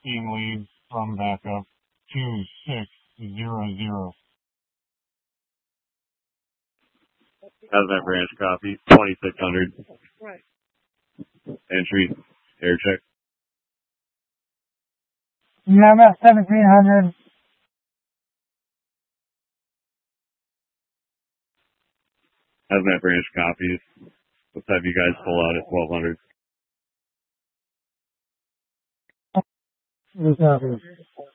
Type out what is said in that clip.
team lead from backup 2600. Hazmat branch copy 2600. Entry, air check. Yeah, I'm at 1700. Hazmat branch copies. Let's have you guys pull out at 1200. Copy.